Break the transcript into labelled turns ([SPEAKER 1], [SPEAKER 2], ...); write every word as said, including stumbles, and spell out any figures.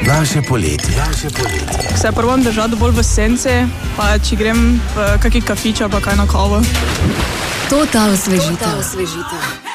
[SPEAKER 1] Naše poletje. Naše poletje.
[SPEAKER 2] Se probam držati bolj v senci, pa če grem v kakšen kafič ali pa kaj na kavo.
[SPEAKER 3] To ta osvežitev.